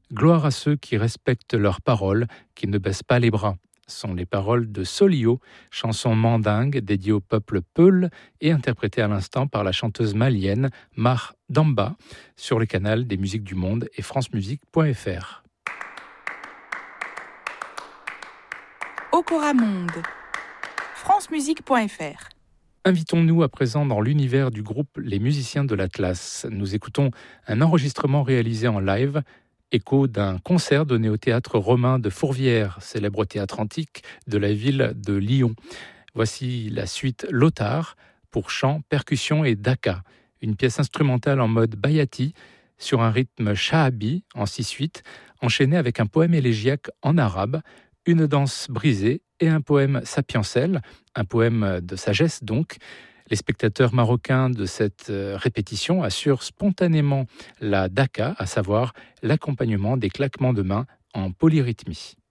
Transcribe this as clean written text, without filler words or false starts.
Gloire à ceux qui respectent leurs paroles, qui ne baissent pas les bras. Sont les paroles de Solio, chanson mandingue dédiée au peuple Peul et interprétée à l'instant par la chanteuse malienne Mar Damba sur le canal des musiques du monde et francemusique.fr. Okora Monde, francemusique.fr. Invitons-nous à présent dans l'univers du groupe Les Musiciens de l'Atlas. Nous écoutons un enregistrement réalisé en live, écho d'un concert donné au théâtre romain de Fourvière, célèbre théâtre antique de la ville de Lyon. Voici la suite Lothar pour chant, percussion et daka, une pièce instrumentale en mode bayati sur un rythme shahabi en 6/8, enchaîné avec un poème élégiaque en arabe, une danse brisée et un poème sapiensel, un poème de sagesse donc. Les spectateurs marocains de cette répétition assurent spontanément la daka, à savoir l'accompagnement des claquements de mains en polyrythmie.